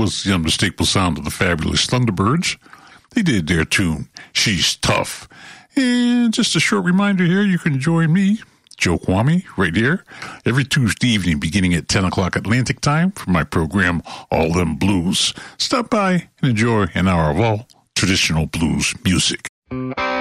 was the unmistakable sound of the fabulous Thunderbirds. They did their tune, She's Tough. And just a short reminder here, you can join me, Joe Kwame, right here, every Tuesday evening beginning at 10 o'clock Atlantic time for my program, All Them Blues. Stop by and enjoy an hour of all traditional blues music.